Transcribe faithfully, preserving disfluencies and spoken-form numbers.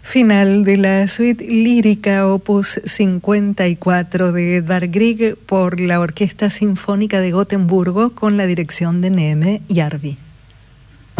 Final de la suite lírica opus cincuenta y cuatro de Edvard Grieg por la Orquesta Sinfónica de Gotemburgo con la dirección de Neeme Järvi.